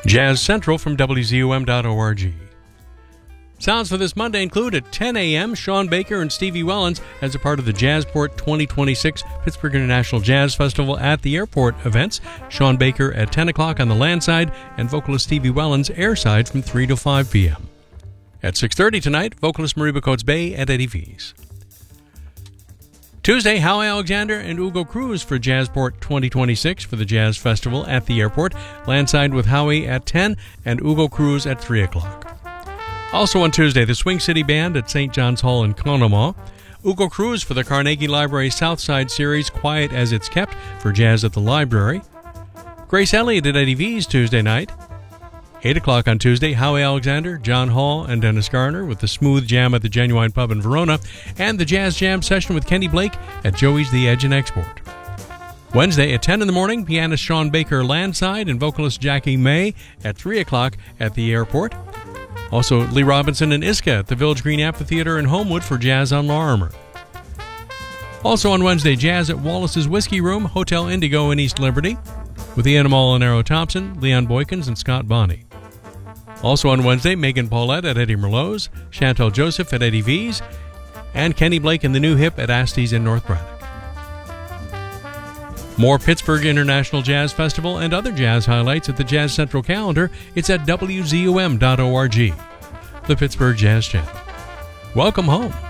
Jazz Central from WZUM.org. Sounds for this Monday include at 10 a.m. Sean Baker and Stevie Wellens as a part of the Jazzport 2026 Pittsburgh International Jazz Festival at the Airport events. Sean Baker at 10 o'clock on the land side and vocalist Stevie Wellens airside from 3 to 5 p.m. At 6:30 tonight, vocalist Mariba Coates Bay at Eddie V's. Tuesday, Howie Alexander and Ugo Cruz for Jazzport 2026 for the Jazz Festival at the Airport. Landside with Howie at 10 and Ugo Cruz at 3 o'clock. Also on Tuesday, the Swing City Band at St. John's Hall in Conemaugh. Ugo Cruz for the Carnegie Library Southside Series Quiet as It's Kept for Jazz at the Library. Grace Elliott at Eddie V's Tuesday night. 8 o'clock on Tuesday, Howie Alexander, John Hall, and Dennis Garner with the Smooth Jam at the Genuine Pub in Verona, and the Jazz Jam session with Kenny Blake at Joey's The Edge and Export. Wednesday at 10 in the morning, pianist Sean Baker landside and vocalist Jackie May at 3 o'clock at the Airport. Also, Lee Robinson and Iska at the Village Green Amphitheater in Homewood for Jazz on Lorimer. Also on Wednesday, Jazz at Wallace's Whiskey Room, Hotel Indigo in East Liberty, with Ian Molinaro Thompson, Leon Boykins, and Scott Bonney. Also on Wednesday, Megan Paulette at Eddie Merlot's, Chantal Joseph at Eddie V's, and Kenny Blake and the New Hip at Astee's in North Braddock. More Pittsburgh International Jazz Festival and other jazz highlights at the Jazz Central calendar. It's at WZUM.org, the Pittsburgh Jazz Channel. Welcome home.